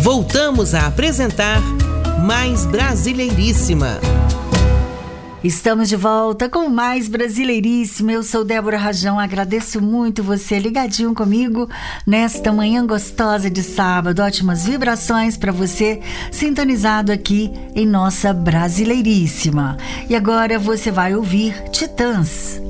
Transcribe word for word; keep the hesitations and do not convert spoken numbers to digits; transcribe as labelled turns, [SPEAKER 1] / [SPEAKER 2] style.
[SPEAKER 1] Voltamos a apresentar Mais Brasileiríssima.
[SPEAKER 2] Estamos de volta com mais Brasileiríssima. Eu sou Débora Rajão, agradeço muito você ligadinho comigo nesta manhã gostosa de sábado. Ótimas vibrações para você sintonizado aqui em nossa Brasileiríssima. E agora você vai ouvir Titãs.